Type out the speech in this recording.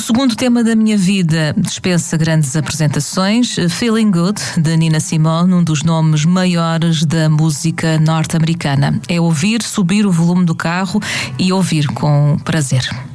segundo tema da minha vida dispensa grandes apresentações. Feeling Good, de Nina Simone, um dos nomes maiores da música norte-americana. É ouvir, subir o volume do carro e ouvir com prazer.